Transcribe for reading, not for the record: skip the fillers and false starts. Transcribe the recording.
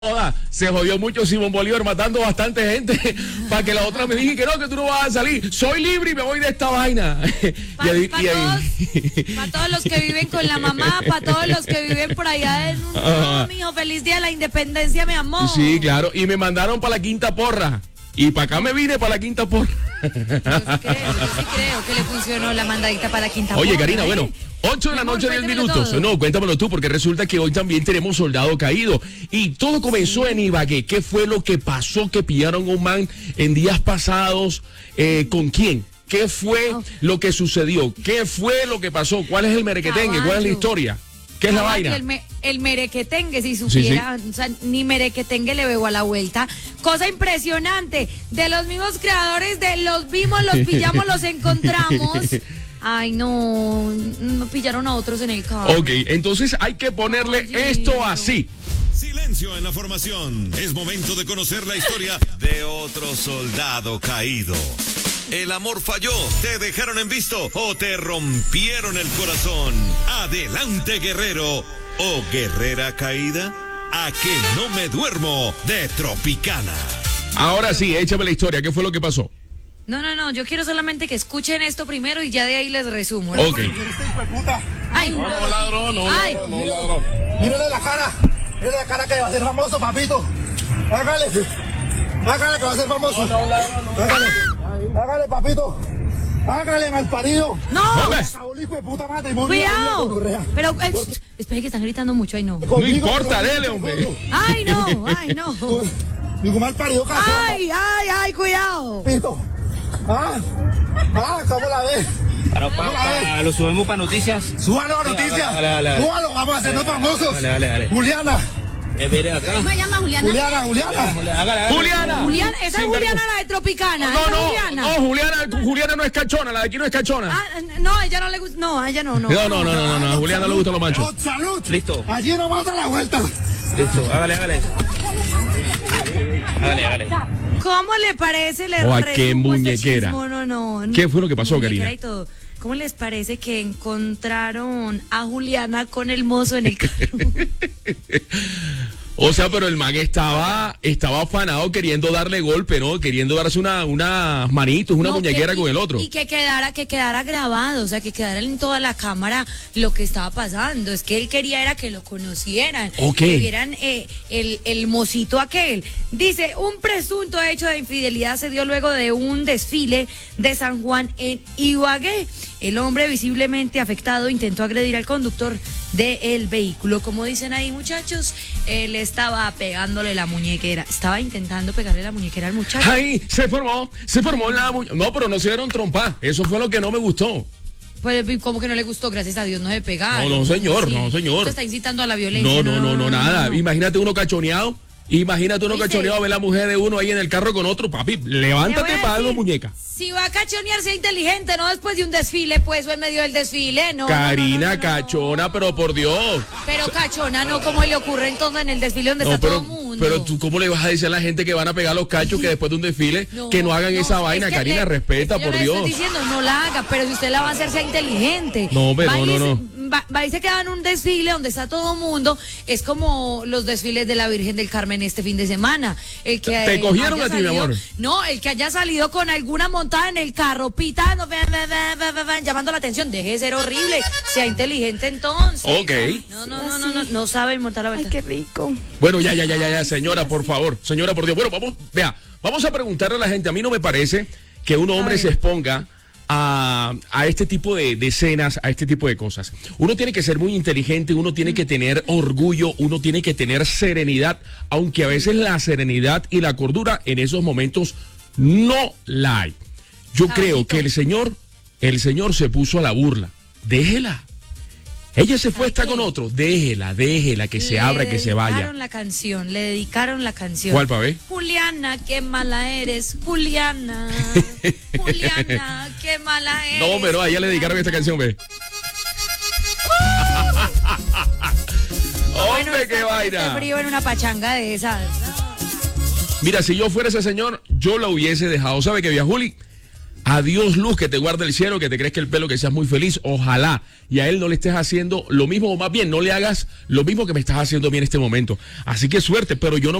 Joda, se jodió mucho Simón Bolívar matando bastante gente para que la otra me dije que no, que tú no vas a salir. Soy libre y me voy de esta vaina. Para todos los que viven con la mamá, para todos los que viven por allá en mijo, feliz día de la independencia, mi amor. Sí, claro, y me mandaron para la quinta porra. Y para acá me vine para la quinta porra. Yo sí creo que le funcionó la mandadita para la quinta porra. Oye, Karina, bueno, 8 de la noche, 10 minutos. No, cuéntamelo tú, porque resulta que hoy también tenemos soldado caído. Y todo comenzó en Ibagué. ¿Qué fue lo que pasó? Que pillaron a un man en días pasados. ¿Con quién? ¿Qué fue lo que sucedió? ¿Qué fue lo que pasó? ¿Cuál es el merequetengue? ¿Cuál es la historia? ¿Qué es la vaina? El merequetengue, si supiera, sí. O sea, ni merequetengue le veo a la vuelta. Cosa impresionante, de los mismos creadores de Los Vimos, Los Pillamos, Los Encontramos. Ay, no pillaron a otros en el carro. Ok, entonces hay que ponerle esto así. Silencio en la formación. Es momento de conocer la historia de otro soldado caído. El amor falló, te dejaron en visto o te rompieron el corazón. Adelante, guerrero o guerrera caída. A que no me duermo de Tropicana. Ahora sí, échame la historia. ¿Qué fue lo que pasó? No, yo quiero solamente que escuchen esto primero y ya de ahí les resumo, ¿no? Ok. Ay, no, ladrón, no, ay. no, ladrón. Mírale la cara que va a ser famoso, papito. Hágale que va a ser famoso. Hágale, papito. Hágale, malparido. ¡No! Hijo de puta madre. ¡Cuidado! Pero, espere que están gritando mucho, ay no. No importa, dele, hombre. Ay no. Digo, malparido, caso. Ay, cuidado. Papito. ¿Cómo la ves? Para lo subimos para noticias. Súbalo a noticias. Dale. Súbalo, vamos a hacernos famosos. Dale. Juliana. Mire acá. ¿Cómo se llama Juliana? Juliana. Esa es Juliana, la de Tropicana. No, Juliana no es cachona, la de aquí no es cachona. No, a ella no le gusta. No, a ella no. No, a Juliana le gustan los machos. Salud. Listo. Allí no mata la vuelta. Listo, hágale. ¿Cómo le parece? Qué muñequera. No. ¿Qué fue lo que pasó, Karina? ¿Cómo les parece que encontraron a Juliana con el mozo en el carro? O sea, pero el man estaba afanado queriendo darle golpe, ¿no? Queriendo darse unas manitos, una muñequera con el otro. Y que quedara grabado, o sea, que quedara en toda la cámara lo que estaba pasando. Es que él quería era que lo conocieran. Ok. Que vieran el mocito aquel. Dice, un presunto hecho de infidelidad se dio luego de un desfile de San Juan en Ibagué. El hombre visiblemente afectado intentó agredir al conductor del vehículo. Como dicen ahí, muchachos, él estaba pegándole la muñequera. Estaba intentando pegarle la muñequera al muchacho. ¡Ay! Se formó la muñequera. No, pero no se dieron trompa. Eso fue lo que no me gustó. Pues, ¿cómo que no le gustó? Gracias a Dios no se pegaron. No, señor. Usted está incitando a la violencia. No, nada. Imagínate uno cachoneado. A ver la mujer de uno ahí en el carro con otro. Papi, levántate para darle muñeca. Si va a cachonear, sea inteligente, no después de un desfile, pues, o en medio del desfile, no. Karina, cachona, pero por Dios. Pero cachona, no, ¿cómo le ocurre entonces en el desfile donde está todo el mundo? Pero tú, ¿cómo le vas a decir a la gente que van a pegar los cachos que después de un desfile, que no hagan esa vaina? Karina, respeta, por Dios. Estoy diciendo, no la haga, pero si usted la va a hacer, sea inteligente. No, pero no. Va y se queda en un desfile donde está todo el mundo. Es como los desfiles de la Virgen del Carmen este fin de semana. ¿Te cogieron a ti, mi amor? No, el que haya salido con alguna montada en el carro, pitando, llamando la atención. Deje de ser horrible. Sea inteligente entonces. Ok. No saben montar la vuelta. Ay, qué rico. Bueno, ya, señora, por favor. Señora, por Dios. Bueno, vamos a preguntarle a la gente. A mí no me parece que un hombre se exponga a este tipo de escenas, a este tipo de cosas. Uno tiene que ser muy inteligente, uno tiene que tener orgullo, uno tiene que tener serenidad, aunque a veces la serenidad y la cordura en esos momentos no la hay. Yo creo que el señor se puso a la burla. Déjela. Ella se fue, está con otro. Déjela, que se abra, que se vaya. Le dedicaron la canción. ¿Cuál, pa' ver? Juliana, qué mala eres. Juliana, qué mala eres. No, pero a ella le dedicaron esta canción, ve. ¡Hombre, qué vaina! Este frío en una pachanga de esas. Mira, si yo fuera ese señor, yo la hubiese dejado. ¿Sabe qué, vía Juli? Adiós, Luz, que te guarde el cielo, que te crezca el pelo, que seas muy feliz. Ojalá. Y a él no le estés haciendo lo mismo, o más bien, no le hagas lo mismo que me estás haciendo a mí en este momento. Así que suerte, pero yo no